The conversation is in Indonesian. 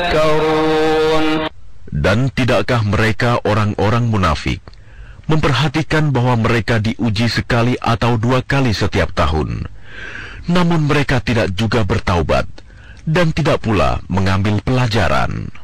Dan tidakkah mereka orang-orang munafik memperhatikan bahwa mereka diuji sekali atau 2 kali setiap tahun, namun mereka tidak juga bertaubat dan tidak pula mengambil pelajaran.